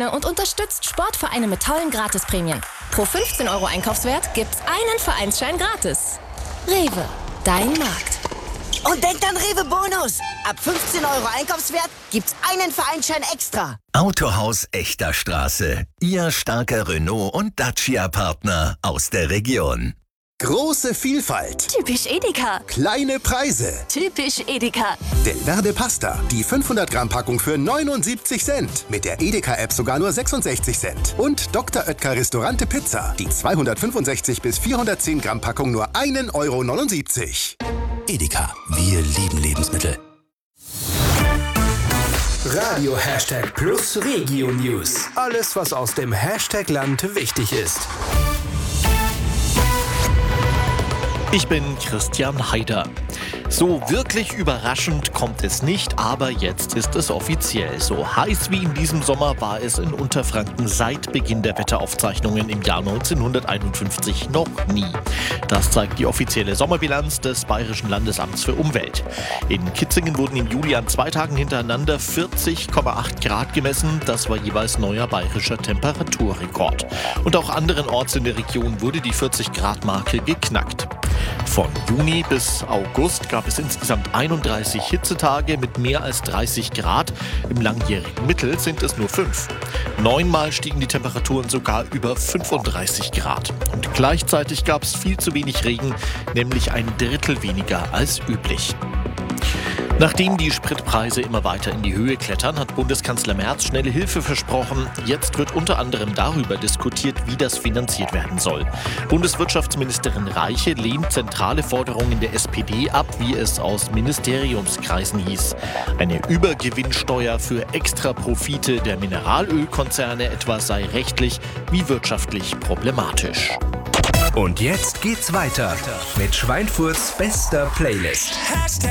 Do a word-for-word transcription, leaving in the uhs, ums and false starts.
Gutscheine und unterstützt Sportvereine mit tollen Gratisprämien. Pro fünfzehn Euro Einkaufswert gibt's einen Vereinsschein gratis. Rewe, dein Markt. Und denkt an Rewe Bonus. Ab fünfzehn Euro Einkaufswert gibt's einen Vereinsschein extra. Autohaus Echter Straße. Ihr starker Renault- und Dacia-Partner aus der Region. Große Vielfalt. Typisch Edeka. Kleine Preise. Typisch Edeka. Del Verde Pasta. Die fünfhundert Gramm Packung für neunundsiebzig Cent. Mit der Edeka-App sogar nur sechsundsechzig Cent. Und Doktor Oetker Restaurante Pizza. Die zweihundertfünfundsechzig bis vierhundertzehn Gramm Packung nur einen Euro neunundsiebzig. Edeka. Wir lieben Lebensmittel. Radio Hashtag Plus Regio News. Alles, was aus dem Hashtag-Land wichtig ist. Ich bin Christian Haider. So wirklich überraschend kommt es nicht, aber jetzt ist es offiziell. So heiß wie in diesem Sommer war es in Unterfranken seit Beginn der Wetteraufzeichnungen im Jahr neunzehnhunderteinundfünfzig noch nie. Das zeigt die offizielle Sommerbilanz des Bayerischen Landesamts für Umwelt. In Kitzingen wurden im Juli an zwei Tagen hintereinander vierzig Komma acht Grad gemessen. Das war jeweils neuer bayerischer Temperaturrekord. Und auch anderenorts in der Region wurde die vierzig Grad Marke geknackt. Von Juni bis August gab es insgesamt einunddreißig Hitzetage mit mehr als dreißig Grad. Im langjährigen Mittel sind es nur fünf. Neunmal stiegen die Temperaturen sogar über fünfunddreißig Grad. Und gleichzeitig gab es viel zu wenig Regen, nämlich ein Drittel weniger als üblich. Nachdem die Spritpreise immer weiter in die Höhe klettern, hat Bundeskanzler Merz schnelle Hilfe versprochen. Jetzt wird unter anderem darüber diskutiert, wie das finanziert werden soll. Bundeswirtschaftsministerin Reiche lehnt zentrale Forderungen der S P D ab, wie es aus Ministeriumskreisen hieß. Eine Übergewinnsteuer für Extraprofite der Mineralölkonzerne etwa sei rechtlich wie wirtschaftlich problematisch. Und jetzt geht's weiter mit Schweinfurts bester Playlist.